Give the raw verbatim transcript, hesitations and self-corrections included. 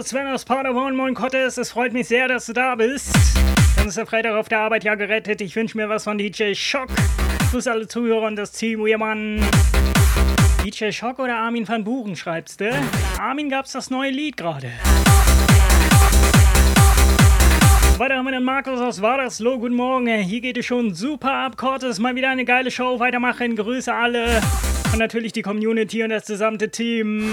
Sven aus Paderborn. Moin Kottes, es freut mich sehr, dass du da bist. Dann ist der Freitag auf der Arbeit ja gerettet. Ich wünsche mir was von D J Shock. Grüß alle Zuhörer und das Team, Uemann. D J Shock oder Armin van Buren, schreibst du? Armin, gab's das neue Lied gerade. Weiter haben wir den Markus aus Wadersloh. Guten Morgen, hier geht es schon super ab. Cortes, mal wieder eine geile Show. Weitermachen, Grüße alle. Und natürlich die Community und das gesamte Team.